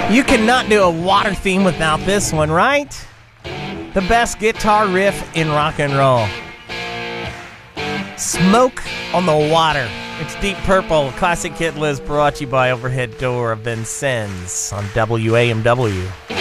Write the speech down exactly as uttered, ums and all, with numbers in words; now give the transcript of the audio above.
You cannot do a water theme without this one, right? The best guitar riff in rock and roll. Smoke on the Water. It's Deep Purple, Classic Hit List, brought to you by Overhead Door of Vincennes on W A M W.